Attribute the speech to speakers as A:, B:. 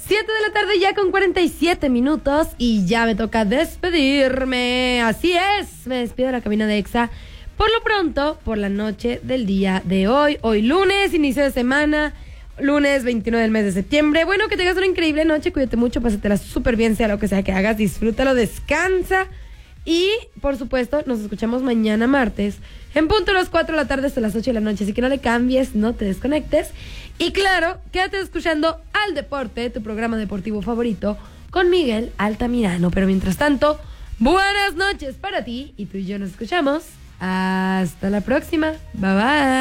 A: 7 de la tarde ya con 47 minutos y ya me toca despedirme. Así es, me despido de la cabina de Exa. Por lo pronto, por la noche del día de hoy. Hoy lunes, inicio de semana, lunes 29 del mes de septiembre. Bueno, que tengas una increíble noche, cuídate mucho, pásatela súper bien, sea lo que sea que hagas, disfrútalo, descansa. Y, por supuesto, nos escuchamos mañana martes, en punto a las 4 de la tarde hasta las 8 de la noche. Así que no le cambies, no te desconectes. Y claro, quédate escuchando Al Deporte, tu programa deportivo favorito, con Miguel Altamirano. Pero mientras tanto, buenas noches para ti y tú y yo nos escuchamos. Hasta la próxima. Bye bye.